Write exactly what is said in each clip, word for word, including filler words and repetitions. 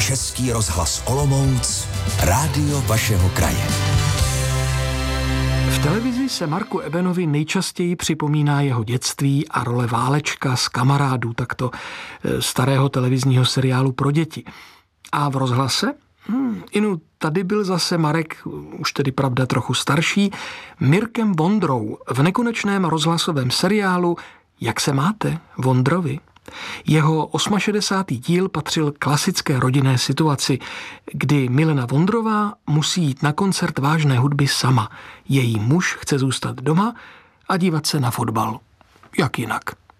Český rozhlas Olomouc, rádio vašeho kraje. V televizi se Marku Ebenovi nejčastěji připomíná jeho dětství a role Válečka z Kamarádů, takto starého televizního seriálu pro děti. A v rozhlase? Hmm, inu, tady byl zase Marek, už tedy pravda trochu starší, Mirkem Vondrou v nekonečném rozhlasovém seriálu Jak se máte, Vondrovi? Jeho šedesátý osmý díl patřil klasické rodinné situaci, kdy Milena Vondrová musí jít na koncert vážné hudby sama. Její muž chce zůstat doma a dívat se na fotbal. Jak jinak?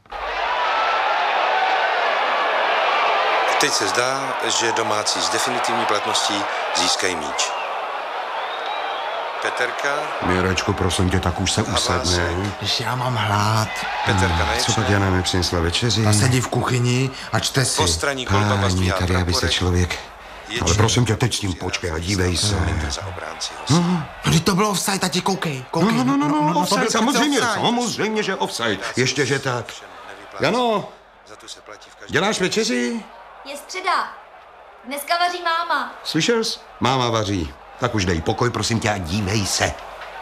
Teď se zdá, že domácí s definitivní platností získají míč. Peterka. Mirečku, prosím tě, tak už se usedne. Když já mám hlad. Peterka neječne. Co pak Jana nepřinesla večeři? A sedí v kuchyni a čte si. Postraní kolba Páni, tady, aby se člověk... Ale prosím tě, teď s tím počkej a dívej se. No, teď to bylo offside, tati, koukej, koukej. No, no, no, no, no, no offside, samozřejmě, offside. samozřejmě, že offside. Ještě, že tak. Jano, děláš večeři? Je středa. Dneska vaří máma. Slyšel jsi? Máma vaří. Tak už dej pokoj, prosím tě, a dívej se.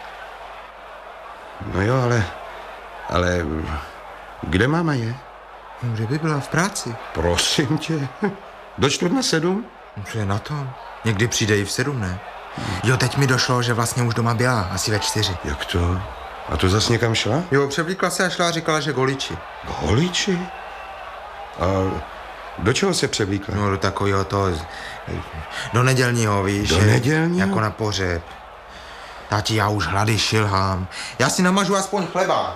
No jo, ale... Ale... Kde máma je? No, kde by byla v práci? Prosím tě. Do čtvrt na sedm? No, co je na tom? Někdy přijde i v sedm, ne? Jo, teď mi došlo, že vlastně už doma byla, asi ve čtyři. Jak to? A to zas někam šla? Jo, převlíkla se a šla a říkala, že goliči. Goliči? A do čeho se převlíkla? No, do takového to... Do nedělního, víš? Do že- nedělního? Jako na pohřeb. Tati, já už hlady šilhám. Já si namažu aspoň chleba.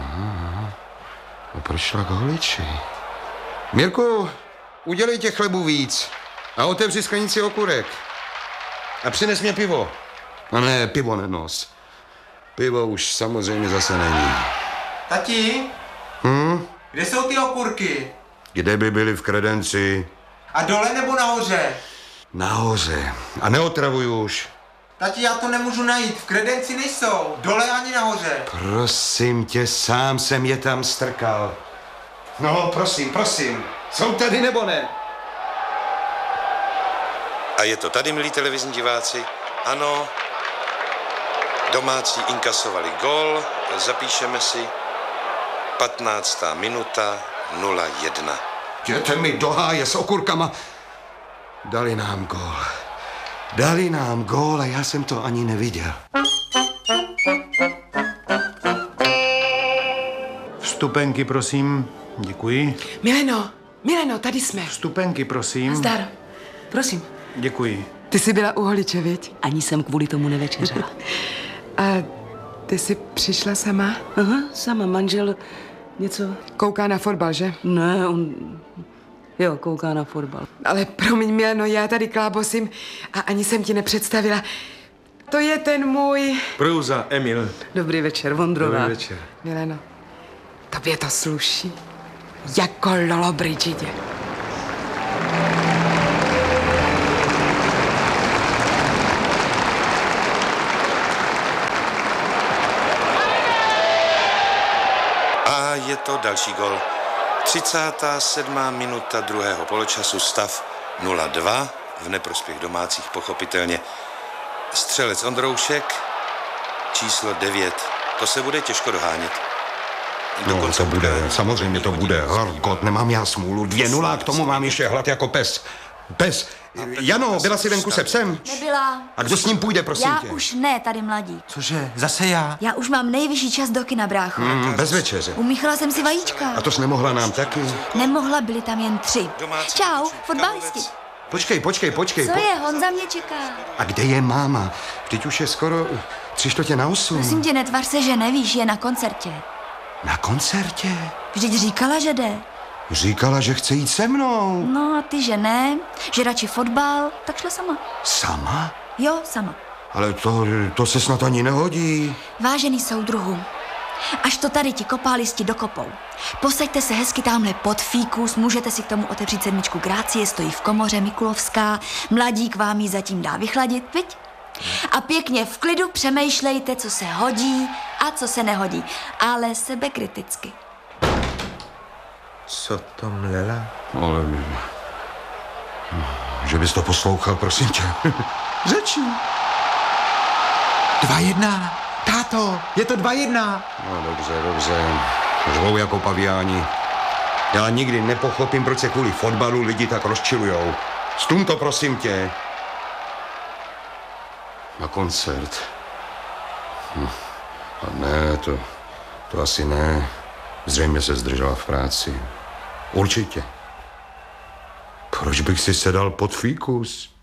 A proč šla k holiči? Mirku, udělej těch chlebů víc a otevři sklenici okurek. A přines mě pivo. A ne, pivo nenos. Pivo už samozřejmě zase není. Tati, Hm? kde jsou ty okurky? Kde by byli v kredenci? A dole nebo nahoře? Nahoře. A neotravuj už. Tati, já to nemůžu najít, v kredenci nejsou. Dole ani nahoře. Prosím tě, sám jsem je tam strkal. No, prosím, prosím. Jsou tady nebo ne? A je to tady, milí televizní diváci. Ano, domácí inkasovali gól, zapíšeme si patnáctá minuta nula jedna. Jděte mi do háje s okurkama. Dali nám gól. Dali nám gól a já jsem to ani neviděl. Vstupenky, prosím. Děkuji. Mileno, Mileno, tady jsme. Vstupenky, prosím. Zdar, prosím. Děkuji. Ty jsi byla u holiče, viď? Ani jsem kvůli tomu nevečeřela. A ty jsi přišla sama? Aha, sama, manžel něco... Kouká na fotbal, že? Ne, on... Jo, kouká na fotbal. Ale promiň, Mileno, já tady klábosím a ani jsem ti nepředstavila. To je ten můj... Prouza, Emil. Dobrý večer, Vondrová. Dobrý večer. Mileno, tobě to sluší. Jako Lolo Brigidě. A je to další gol. třicátá sedmá minuta druhého poločasu, stav nula dva, v neprospěch domácích pochopitelně. Střelec Ondroušek, číslo devět. To se bude těžko dohánět. No, to bude, samozřejmě to bude. Harkot, nemám já smůlu. Dvě nula, a k tomu mám ještě hlad jako pes. Pes. Jano, byla jsi venku se psem? Nebyla. A kdo s ním půjde, prosím Já tě? už ne, tady mladí. Cože, zase já? Já už mám nejvyšší čas do kina, brácho. Hmm, bez večeře. Umíchala jsem si vajíčka. A to jsi nemohla nám taky? Nemohla, byli tam jen tři. Čau, fotbalisti. Počkej, počkej, počkej. Co po- je, Honza mě čeká. A kde je máma? Vždyť už je skoro tři čtvrtě na osm. Prosím tě, netvař se, že nevíš, je na koncertě. Na koncertě? Vždyť říkala, že jde. Říkala, že chce jít se mnou. No a ty, že ne, že radši fotbal, tak šla sama. Sama? Jo, sama. Ale to, to se snad ani nehodí. Vážený soudruhu, až to tady ti kopálisti dokopou. Posaďte se hezky tamhle pod fíkus, můžete si k tomu otevřít sedmičku Grácie, stojí v komoře Mikulovská, mladík vám ji zatím dá vychladit, viď? A pěkně v klidu přemýšlejte, co se hodí a co se nehodí, ale sebekriticky. Co to mlela? Ale... že bys to poslouchal, prosím tě. Řečí. Dva jedna. Táto, je to dva jedna. No dobře, dobře. Řvou jako paviáni. Já nikdy nepochopím, proč se kvůli fotbalu lidi tak rozčilujou. Stum to, prosím tě. Na koncert. Hm. A ne, to, to asi ne. Zřejmě se zdržela v práci. Určitě. Proč bych si sedal pod fíkus?